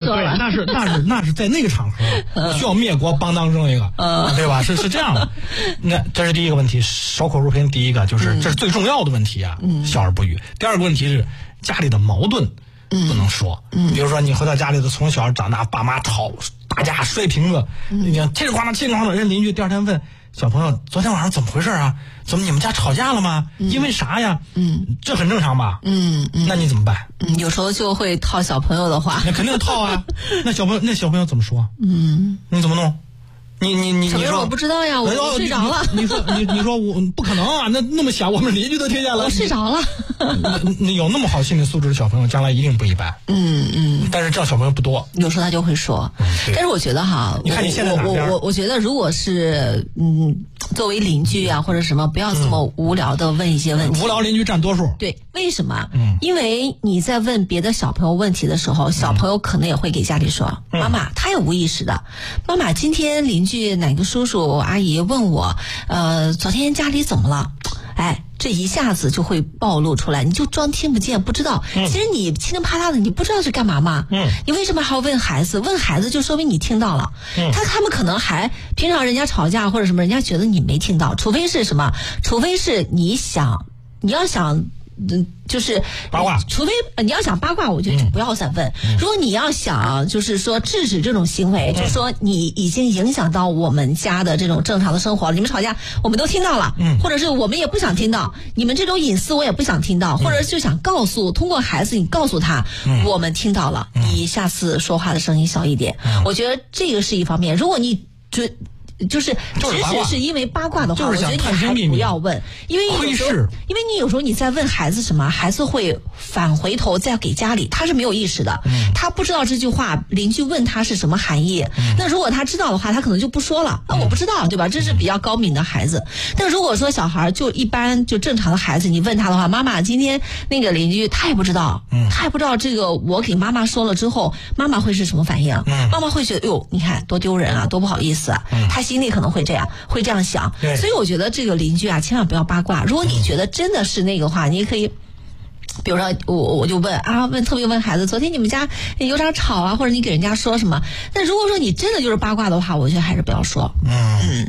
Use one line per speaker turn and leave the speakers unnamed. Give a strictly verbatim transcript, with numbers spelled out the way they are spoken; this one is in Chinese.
说了，
那是那是那是在那个场合需要灭国邦当正一个，嗯、对吧？是是这样的。那这是第一个问题，守口如瓶。第一个就是、嗯、这是最重要的问题啊，嗯、笑而不语。第二个问题是家里的矛盾不能说，嗯、比如说你回到家里头，从小长大，爸妈吵打架摔瓶子，你看气里哐当气里哐当，人邻居第二天问小朋友昨天晚上怎么回事啊？怎么你们家吵架了吗？嗯、因为啥呀？嗯，这很正常吧？
嗯嗯，
那你怎么办？
嗯，有时候就会套小朋友的话，
那肯定套啊。那小朋友那小朋友怎么说？嗯，你怎么弄？你你你你说
我不知道呀，我睡着了。
你说你你说我不可能啊，那那么小，我们邻居都听见了。
我睡着了。
那那有那么好心理素质的小朋友，将来一定不一般。嗯嗯。但是这样小朋友不多。
有时候他就会说，嗯、但是我觉得哈，
你看你现在哪边？
我我我觉得如果是嗯，作为邻居啊或者什么，不要这么无聊的问一些问题。
无聊邻居占多数。
对，为什么？嗯，因为你在问别的小朋友问题的时候，小朋友可能也会给家里说，嗯、妈妈，他也无意识的，妈妈，今天邻居哪个叔叔阿姨问我，呃，昨天家里怎么了？哎，这一下子就会暴露出来，你就装听不见不知道。嗯、其实你噼里啪啦的，你不知道是干嘛吗？嗯，你为什么还要问孩子？问孩子就说明你听到了。嗯，他他们可能还平常人家吵架或者什么，人家觉得你没听到，除非是什么？除非是你想，你要想。嗯，就是
八卦，
除非你要想八卦，我觉得就不要再问。嗯、如果你要想，就是说制止这种行为，嗯、就是说你已经影响到我们家的这种正常的生活了。你们吵架，我们都听到了，嗯，或者是我们也不想听到你们这种隐私，我也不想听到，嗯、或者就想告诉通过孩子，你告诉他，嗯、我们听到了，嗯、你下次说话的声音小一点。嗯、我觉得这个是一方面。如果你就。就是即使是因为八卦的话，
我
觉得你还不要问，因为有时候，因为你有时候你在问孩子什么，孩子会返回头再给家里，他是没有意识的，嗯、他不知道这句话邻居问他是什么含义。嗯、那如果他知道的话，他可能就不说了。那、嗯、我不知道，对吧？这是比较高明的孩子。但如果说小孩就一般就正常的孩子，你问他的话，妈妈今天那个邻居他也不知道，嗯、他也不知道这个我给妈妈说了之后，妈妈会是什么反应？嗯、妈妈会觉得哟，你看多丢人啊，多不好意思啊。嗯、他心里可能会这样，会这样想，所以我觉得这个邻居啊，千万不要八卦。如果你觉得真的是那个话，你也可以，比如说我我就问啊，问特别问孩子，昨天你们家有点吵啊，或者你给人家说什么。但如果说你真的就是八卦的话，我觉得还是不要说。嗯，